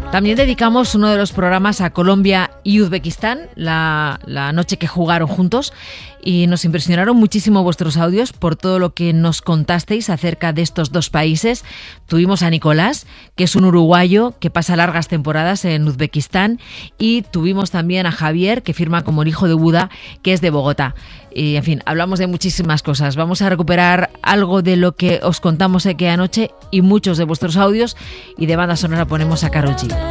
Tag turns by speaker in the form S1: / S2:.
S1: También dedicamos uno de los programas a Colombia y Uzbekistán, la noche que jugaron juntos, y nos impresionaron muchísimo vuestros audios por todo lo que nos contasteis acerca de estos dos países. Tuvimos a Nicolás, que es un uruguayo que pasa largas temporadas en Uzbekistán, y tuvimos también a Javier, que firma como el hijo de Buda, que es de Bogotá. Y, en fin, hablamos de muchísimas cosas. Vamos a recuperar algo de lo que os contamos aquella noche y muchos de vuestros audios, y de banda sonora ponemos a Karol G.